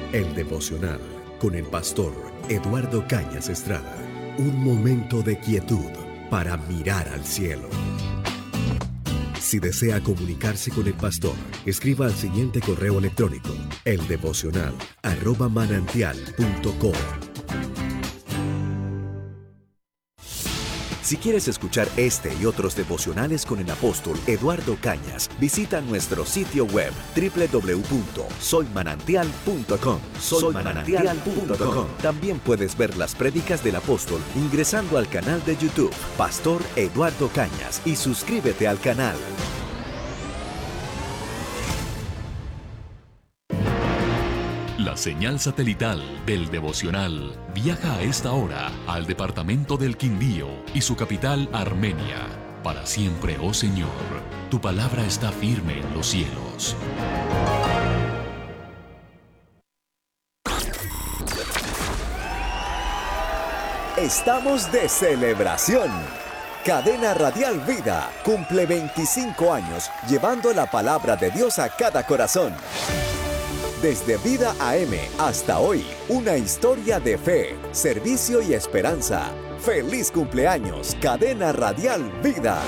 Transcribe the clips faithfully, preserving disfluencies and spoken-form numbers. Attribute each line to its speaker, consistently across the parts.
Speaker 1: El devocional con el pastor Eduardo Cañas Estrada. Un momento de quietud para mirar al cielo. Si desea comunicarse con el pastor, escriba al siguiente correo electrónico: eldevocional arroba manantial punto com. Si quieres escuchar este y otros devocionales con el apóstol Eduardo Cañas, visita nuestro sitio web doble u doble u doble u punto soy manantial punto com. soy manantial punto com. También puedes ver las prédicas del apóstol ingresando al canal de YouTube Pastor Eduardo Cañas y suscríbete al canal.
Speaker 2: La señal satelital del devocional viaja a esta hora al departamento del Quindío y su capital Armenia. Para siempre, oh Señor, tu palabra está firme en los cielos.
Speaker 3: Estamos de celebración. Cadena Radial Vida cumple veinticinco años llevando la palabra de Dios a cada corazón. Desde Vida A M hasta hoy, una historia de fe, servicio y esperanza. ¡Feliz cumpleaños, Cadena Radial Vida!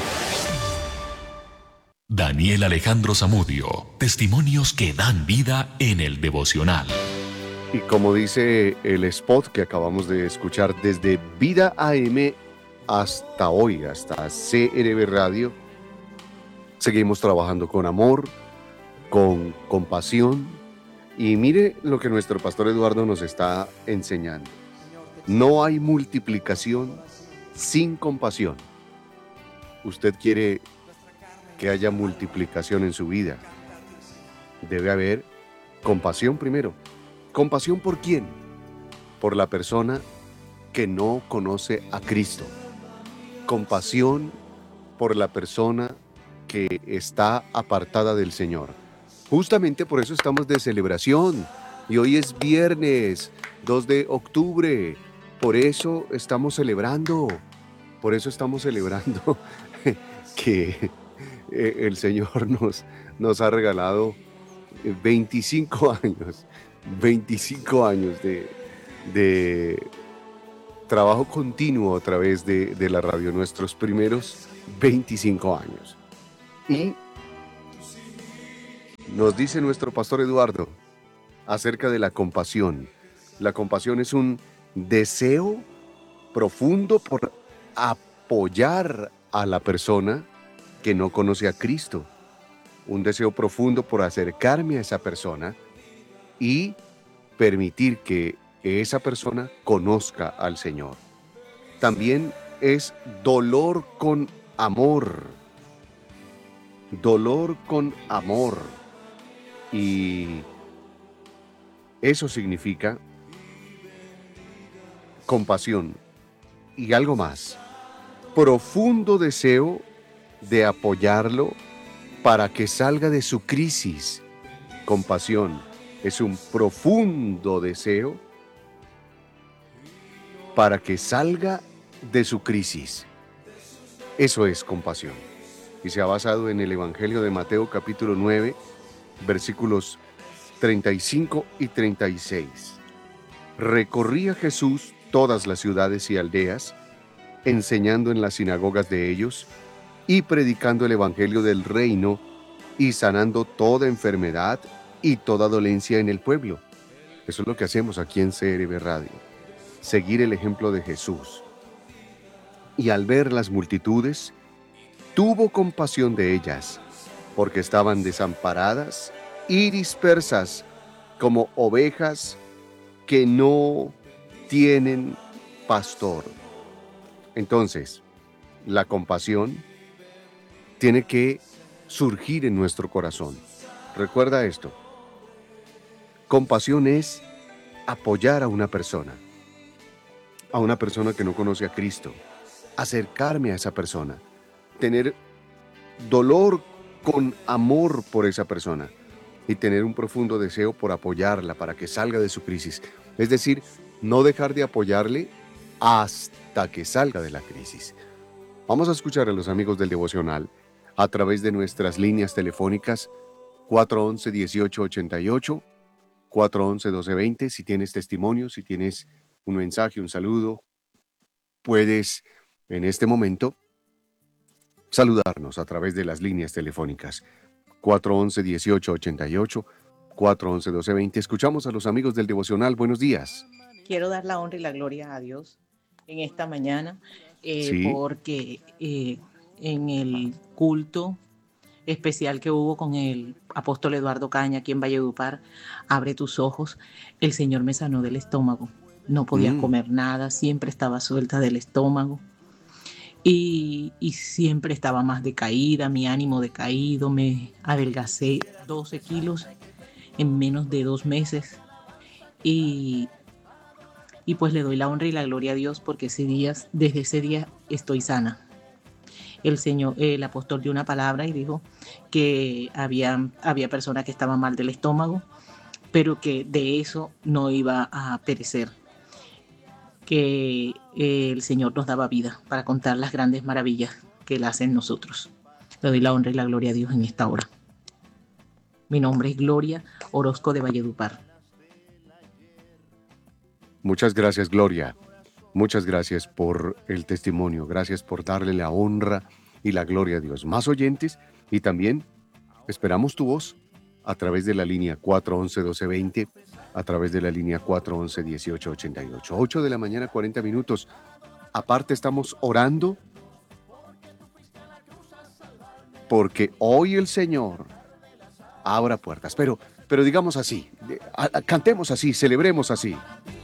Speaker 2: Daniel Alejandro Zamudio, testimonios que dan vida en el devocional.
Speaker 4: Y como dice el spot que acabamos de escuchar, desde Vida A M hasta hoy, hasta C R B Radio, seguimos trabajando con amor, con compasión. Y mire lo que nuestro pastor Eduardo nos está enseñando. No hay multiplicación sin compasión. Usted quiere que haya multiplicación en su vida. Debe haber compasión primero. ¿Compasión por quién? Por la persona que no conoce a Cristo. Compasión por la persona que está apartada del Señor. Justamente por eso estamos de celebración. Y hoy es viernes, dos de octubre. Por eso estamos celebrando. Por eso estamos celebrando que el Señor nos, nos ha regalado veinticinco años. veinticinco años de, de trabajo continuo a través de, de la radio. Nuestros primeros veinticinco años. Y nos dice nuestro pastor Eduardo acerca de la compasión. La compasión es un deseo profundo por apoyar a la persona que no conoce a Cristo. Un deseo profundo por acercarme a esa persona y permitir que esa persona conozca al Señor. También es dolor con amor. Dolor con amor. Y eso significa compasión y algo más. Profundo deseo de apoyarlo para que salga de su crisis. Compasión es un profundo deseo para que salga de su crisis. Eso es compasión. Y se ha basado en el Evangelio de Mateo capítulo nueve, versículos treinta y cinco y treinta y seis. Recorría Jesús todas las ciudades y aldeas, enseñando en las sinagogas de ellos y predicando el evangelio del reino y sanando toda enfermedad y toda dolencia en el pueblo. Eso es lo que hacemos aquí en C R B Radio, seguir el ejemplo de Jesús. Y al ver las multitudes, tuvo compasión de ellas, porque estaban desamparadas y dispersas como ovejas que no tienen pastor. Entonces, la compasión tiene que surgir en nuestro corazón. Recuerda esto. Compasión es apoyar a una persona, a una persona que no conoce a Cristo, acercarme a esa persona, tener dolor con amor por esa persona y tener un profundo deseo por apoyarla para que salga de su crisis. Es decir, no dejar de apoyarle hasta que salga de la crisis. Vamos a escuchar a los amigos del devocional a través de nuestras líneas telefónicas cuatro once, dieciocho ochenta y ocho cuatro once, doce veinte. Si tienes testimonio, si tienes un mensaje, un saludo, puedes en este momento saludarnos a través de las líneas telefónicas cuatro once, dieciocho ochenta y ocho, cuatro once, doce veinte. Escuchamos a los amigos del devocional. Buenos días.
Speaker 5: Quiero dar la honra y la gloria a Dios en esta mañana, eh,
Speaker 4: Sí.
Speaker 5: porque eh, en el culto especial que hubo con el apóstol Eduardo Caña aquí en Valledupar, Abre tus ojos, el Señor me sanó del estómago. No podía
Speaker 4: Mm.
Speaker 5: comer nada, siempre estaba suelta del estómago y, y siempre estaba más decaída, mi ánimo decaído, me adelgacé doce kilos en menos de dos meses y, y pues le doy la honra y la gloria a Dios porque ese día, desde ese día estoy sana. El Señor, el apóstol dio una palabra y dijo que había, había personas que estaban mal del estómago, pero que de eso no iba a perecer, que eh, el Señor nos daba vida para contar las grandes maravillas que Él hace en nosotros. Le doy la honra y la gloria a Dios en esta hora. Mi nombre es Gloria Orozco de Valledupar.
Speaker 4: Muchas gracias, Gloria. Muchas gracias por el testimonio. Gracias por darle la honra y la gloria a Dios. Más oyentes y también esperamos tu voz a través de la línea cuatro once, doce veinte, a través de la línea cuatro once, dieciocho ochenta y ocho. ocho de la mañana, cuarenta minutos. Aparte estamos orando porque hoy el Señor abra puertas. Pero, pero digamos así, cantemos así, celebremos así.